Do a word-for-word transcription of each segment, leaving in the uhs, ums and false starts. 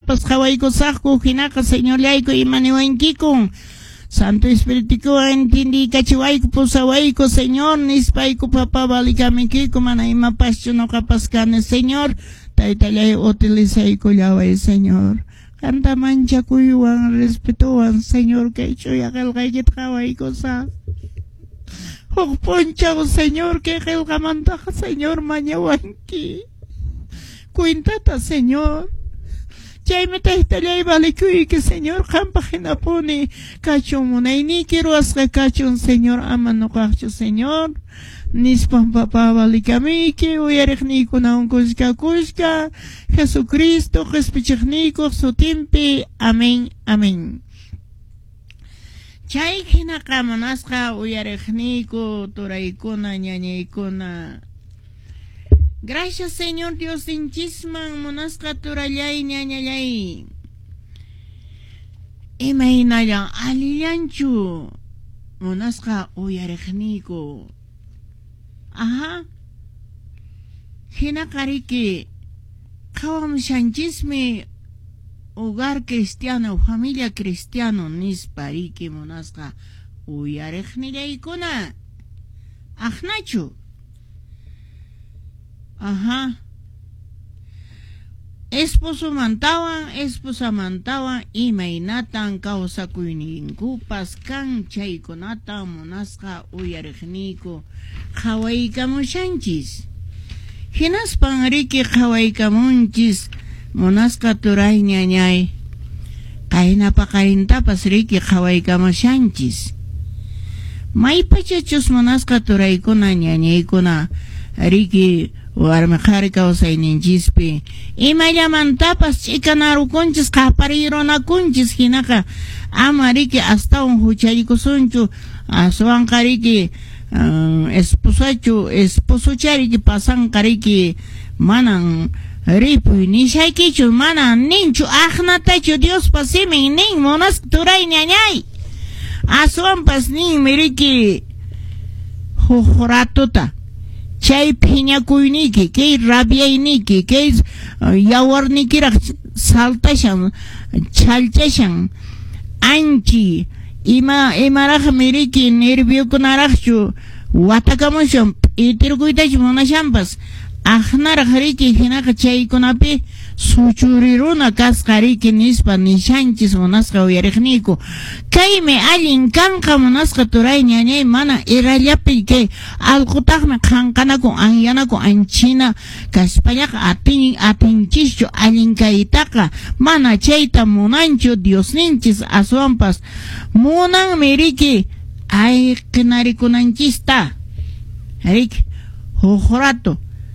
imantapas qhawayku saqku hinaqa Señor yayku imaniwankikun Santo Espíritu entendí kachiwayku pusawayku Señor nispayku papa valikamikiku mana imapaschu noqapaskani Señor taytallay utilizayku llaway Señor Kanta manchakuywan respetuwan Señor kaychu yaqilqaykita qhawayku saq Huk punchaw Señor que qillqamantaqa Señor mañawanki Cuintata Señor Chaymi taytallay valikuyki Señor qampaq hinapuni kachun munayniki ruwasqa kachun Señor ama nuqaqchu Señor nispan papa valikamiki uyariqniykunawan kushka kushka Jesucristo qhispichiqniykuq sutinpi amén amén Chay hinaqa munasqa uyariqniyku turaykuna ñañaykuna Gracias Señor Dios sinchisman munasqa turallay ñañallay Imaynalla alillanchu munasqa uyariqniyku Ajá Hinaqa riki qawamushanchismi hogar cristiano, familia cristiano nispa riki munasqa uyariqnillaykuna Ajnachu Ajá. Esposo mantawan, esposa mantawan, imaynatan kawsakuyninkupas kan chaykunata munasqa uyariqniyku qhawaykamushanchis. Hinaspan riki qhawaykamunchis munasqa turay ñañay. Qayna paqarintapas riki qhawaykamushanchis. Maypachachus munasqa turaykuna ñañaykuna riki warmi qhari kawsayninchispi imallamantapas ch'ikanarukunchis qhaparirunakunchis hinaqa ama riki astawan huchaykusunchu aswanqa riki um, esposachu esposucha riki pasanqa riki manan ripuy nishaykichu manan ninchu aqnatachu Diospa simin nin munas turay ñañay aswanpas ninmi riki huk ratuta Chay phiñakuyniki, kay rabiayniki, kay uh, yawarnikiraq saltashan, chalchashan, anchi, ima imaraq miriki nerviokunaraqchu watakamushan, itirkuytachu munashanpas, aqnaraq riki hinaqa chaykunapi suchuriruna kasqa riki nispa nishanchis munasqa uyariqniyku. Kaymi allin kanqa munasqa turay ñañay mana irallapi kay alqutaqmi qanqanaku anyanaku anchina kaspallaqa atin apinchischu allin kaytaqa mana chayta munanchu Diosninchis aswanpas munanmi riki ayqinarikunanchista riki huk rato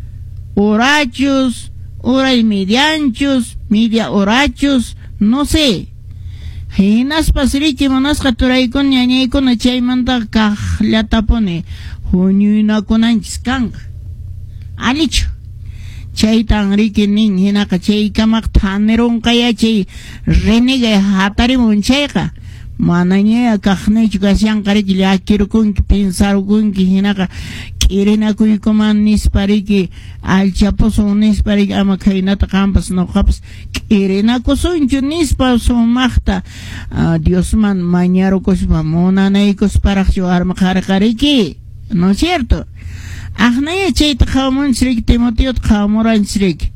horachos Hora y medianchos, media horachos, no sé. Hinas pasriki manasqa turaykun ñañaykuna chaymanta kaqllatapuni huñuynakunanchis kanqa. Alichu. Chaytan riki nin hinaqa chaykamaq thanirunqaya chay renigay hatarimun chayqa. Manañaya kaqnichu kasyanqa riki llakirukunki, pensarukunki hinaqa k'irinakuykuman nispa riki alchapusun nispa riki ama khaynata qampas nuqapas k'irinakusunchu nispa sumaqta uh, Diosman mañarukuspa munanaykusparaqchu armaqarqa riki, ¿no es cierto? Aqnaya chayta qhawamunchis riki Timoteota qhawamuranchis riki.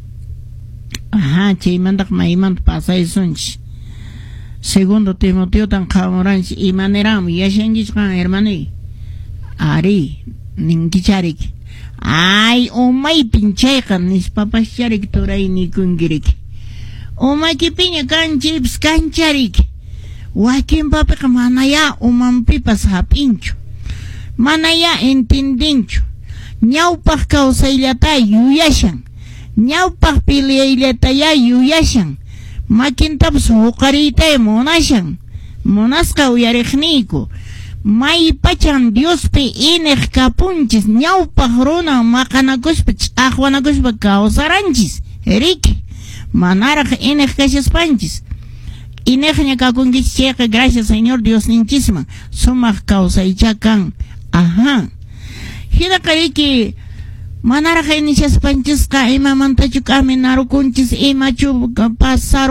Ajá, chaymantaq maymanta pasaysunchis. Segundo Timoteo tan qhawamuranchis imaneramu yashanchishqa hermanoy. Ari ninkicharik. Ay, umay pinchayqa nispapacharik turay nikunkirik. Umay kipiña kanchips kancharik. Wakin papiqa manaya umanpipas hapinchu. Manaya entendinchu. Ñawpaq kawsayllata yuyashan. Ñawpaq piliayllata yuyashan. Makintapas huqariyta munashan. Munasqa uyariqniyku. May pachan Diospi ineq kapunchis ñawpaq runa maqanakushpa ch'aqwanakushpa kawsaranchis riki manaraq ineq kashaspanchis ineqña kakunkichis chayqa gracias Señor Dios ninchisman sumaq kawsaycha kan. Ajá hinaqa riki manaraq inishaspanchisqa imamantachu caminarukunchis imachu pasar